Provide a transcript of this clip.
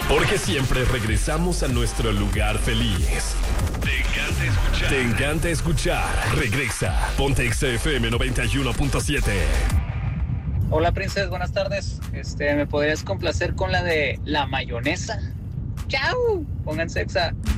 Porque siempre regresamos a nuestro lugar feliz. Te encanta escuchar. Te encanta escuchar. Regresa. Ponte XFM 91.7. Hola, Princess, buenas tardes. ¿Me podrías complacer con la de la mayonesa? ¡Chao! Pónganse exa.